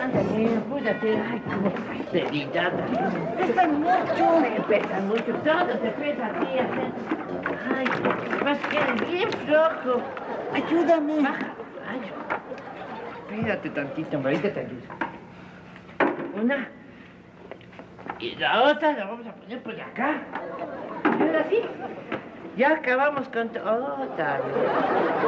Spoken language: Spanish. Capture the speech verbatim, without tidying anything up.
Ándale, apúrate. Ay, cómo austeridad. Pesan mucho. Me pesan mucho. Todo te pesa a ti. Ay, más que eres bien flojo. Ayúdame. Baja. Ay, espérate tantito, ahorita te ayudo. Una. Y la otra la vamos a poner por acá. Y ahora sí. Ya acabamos con todo.